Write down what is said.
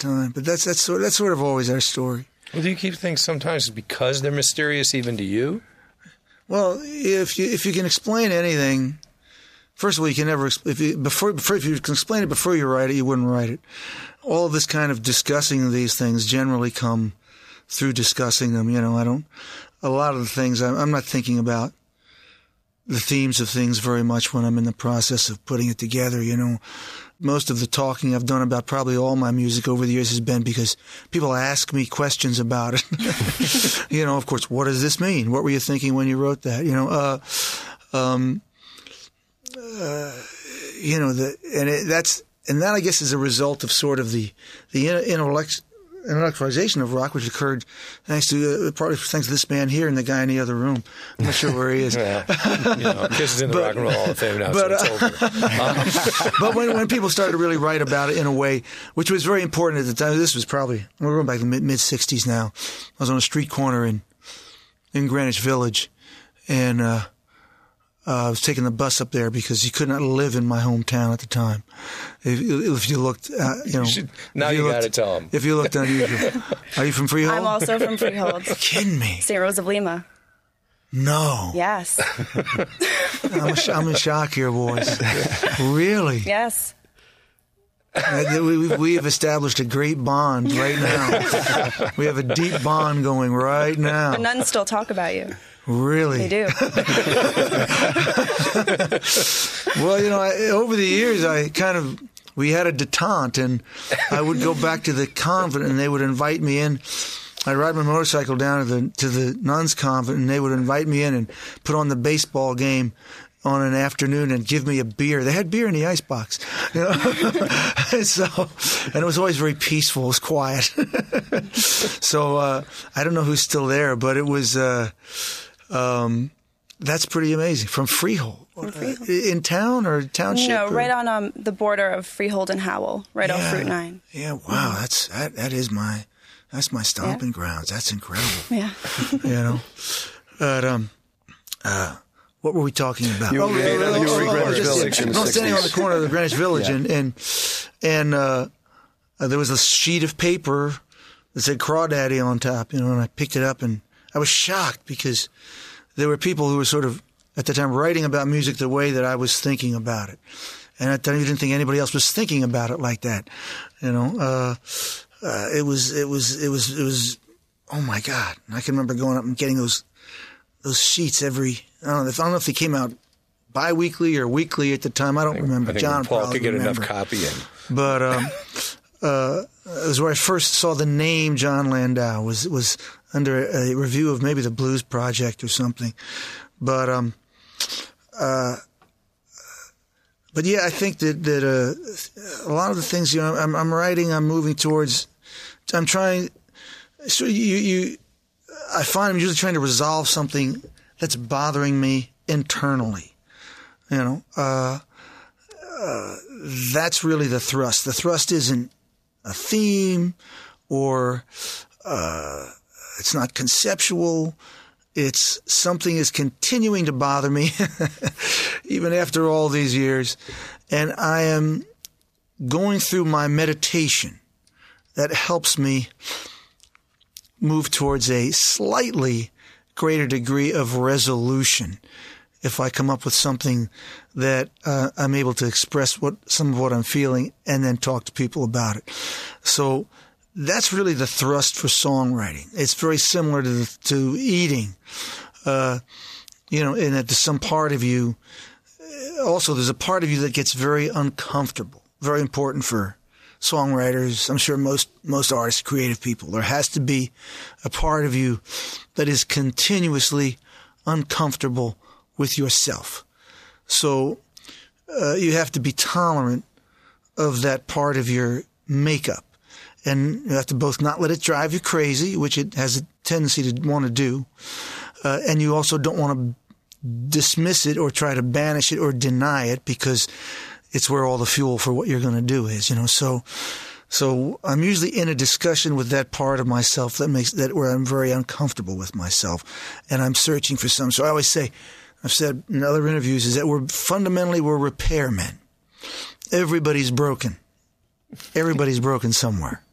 time. But that's sort of always our story. Well, do you keep things sometimes because they're mysterious even to you? Well, if you can explain anything, first of all, you can never if you can explain it before you write it, you wouldn't write it. All of this kind of discussing these things generally come through discussing them. You know, a lot of the things I'm not thinking about the themes of things very much when I'm in the process of putting it together. You know, most of the talking I've done about probably all my music over the years has been because people ask me questions about it. You know, of course, what does this mean? What were you thinking when you wrote that? You know, you know, that I guess is a result of sort of the intellectualization of rock, which occurred thanks to this man here and the guy in the other room. I'm not sure where he is. Well, you know, Kiss is in the Rock and Roll Hall of Fame now, so it's over. But when people started to really write about it in a way, which was very important at the time, this was probably, we're going back to the mid-'60s now. I was on a street corner in Greenwich Village, and I was taking the bus up there because you could not live in my hometown at the time. If you looked, you know. Now you got to tell them. If you looked unusual. Are you from Freehold? I'm also from Freehold. You're kidding me. St. Rose of Lima. No. Yes. I'm in shock here, boys. Really? Yes. We have established a great bond right now. We have a deep bond going right now. The nuns still talk about you. Really? They do. Well, you know, over the years, we had a detente, and I would go back to the convent, and they would invite me in. I'd ride my motorcycle down to the nuns' convent, and they would invite me in and put on the baseball game on an afternoon and give me a beer. They had beer in the icebox, you know. And it was always very peaceful. It was quiet. So I don't know who's still there, but it was. That's pretty amazing. From Freehold. In town or township? No, right on the border of Freehold and Howell, right off Route 9. Yeah, wow, that's my stomping grounds. That's incredible. Yeah. You know, but what were we talking about? You were in Greenwich Village in the 60s. Standing on the corner of the Greenwich Village, and there was a sheet of paper that said "Crawdaddy" on top. You know, and I picked it up and I was shocked because there were people who were sort of, at the time, writing about music the way that I was thinking about it. And I didn't think anybody else was thinking about it like that. You know, it was, oh my God. I can remember going up and getting those sheets I don't know if they came out bi-weekly or weekly at the time. I don't remember. I think John Paul probably could get remember. enough copying. But it was where I first saw the name Jon Landau. Was under a review of maybe the Blues Project or something. But yeah, I think that a lot of the things, you know, I'm writing, I'm moving towards, I'm trying. So I find I'm usually trying to resolve something that's bothering me internally. You know, that's really the thrust. The thrust isn't a theme or it's not conceptual. It's something is continuing to bother me even after all these years. And I am going through my meditation that helps me move towards a slightly greater degree of resolution if I come up with something that I'm able to express some of what I'm feeling and then talk to people about it. So that's really the thrust for songwriting. It's very similar to eating, you know, in that there's some part of you. Also, there's a part of you that gets very uncomfortable. Very important for songwriters. I'm sure most artists, creative people. There has to be a part of you that is continuously uncomfortable with yourself. So you have to be tolerant of that part of your makeup. And you have to both not let it drive you crazy, which it has a tendency to want to do, and you also don't want to dismiss it or try to banish it or deny it because it's where all the fuel for what you're going to do is, you know. So I'm usually in a discussion with that part of myself where I'm very uncomfortable with myself, and I'm searching for some. So I always say, I've said in other interviews, is that we're repairmen. Everybody's broken. Everybody's broken somewhere.